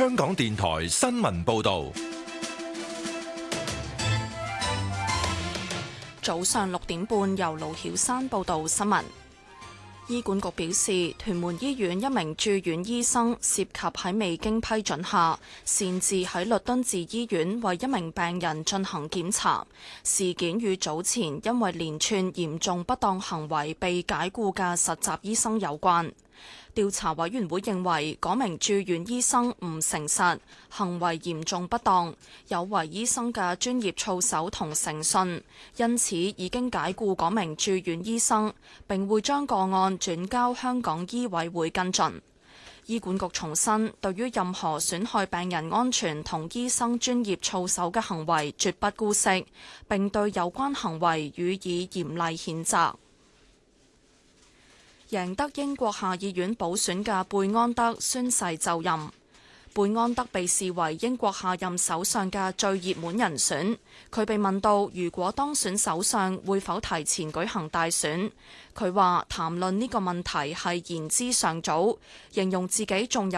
香港電台新聞報道。 早上6點半，由盧曉珊報道新聞。醫管局表示，屯門醫院一名住院醫生涉及喺未經批准下，擅自喺律敦治醫院為一名病人進行檢查。事件與早前因為連串嚴重不當行為被解僱嘅實習醫生有關。調查委員會認為，嗰名住院醫生唔誠實，行為嚴重不當，有違醫生嘅專業操守同誠信，因此已經解僱嗰名住院醫生，並會將個案轉交香港醫委會跟進。醫管局重申，對於任何損害病人安全同醫生專業操守嘅行為，絕不姑息，並對有關行為予以嚴厲譴責。贏得英國下議院補選嘅貝安德宣誓就任。貝安德被視為英國下任首相嘅最熱門人選。佢被問到如果當選首相會否提前舉行大選，佢話談論呢個問題係言之尚早，形容自己仲有